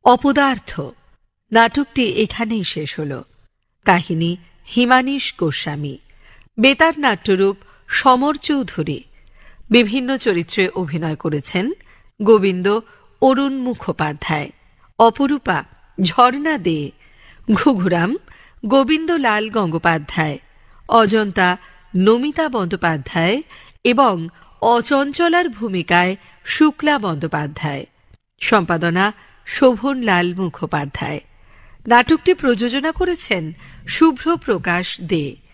অপদার্থ নাটকটি এখানেই শেষ হল। কাহিনী হিমানীশ গোস্বামী, বেতার নাট্যরূপ সমর চৌধুরী। বিভিন্ন চরিত্রে অভিনয় করেছেন গোবিন্দ অরুণ মুখোপাধ্যায়, অপরূপা ঝর্ণা দে, ঘুঘুরাম গোবিন্দলাল গঙ্গোপাধ্যায়, অজন্তা নমিতা বন্দ্যোপাধ্যায় এবং অচঞ্চলার ভূমিকায় শুক্লা বন্দ্যোপাধ্যায়। সম্পাদনা শোভনলাল মুখোপাধ্যায়। নাটকটি প্রযোজনা করেছেন শুভ্র প্রকাশ দে।